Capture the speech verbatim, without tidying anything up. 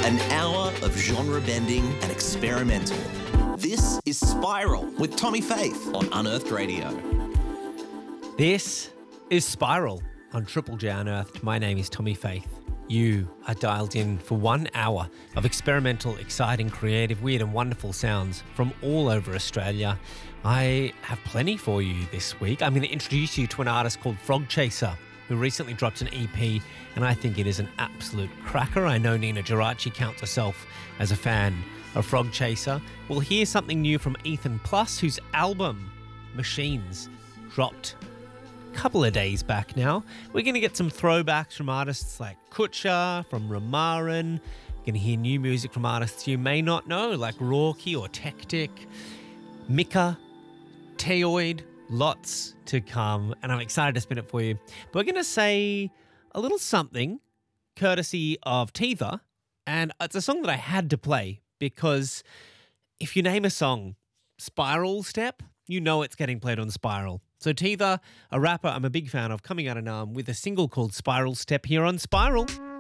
An hour of genre bending and experimental. This is Spiral with Tommy Faith on Unearthed Radio. This is Spiral on Triple J Unearthed. My name is Tommy Faith. You are dialed in for one hour of experimental, exciting, creative, weird and wonderful sounds from all over Australia. I have plenty for you this week. I'm going to introduce you to an artist called Frog Chaser, who recently dropped an E P, and I think it is an absolute cracker. I know Nina Geraci counts herself as a fan of Frog Chaser. We'll hear something new from Ethan Plus, whose album, Machines, dropped a couple of days back now. We're going to get some throwbacks from artists like Kutcher, from Ramaran. We're going to hear new music from artists you may not know, like Rorky or Tectic, Mika, Teoid. Lots to come, and I'm excited to spin it for you. But we're going to say a little something courtesy of Teether, and it's a song that I had to play because if you name a song Spiral Step, you know it's getting played on Spiral. So Teether, a rapper I'm a big fan of, coming out of Naarm with a single called Spiral Step here on Spiral.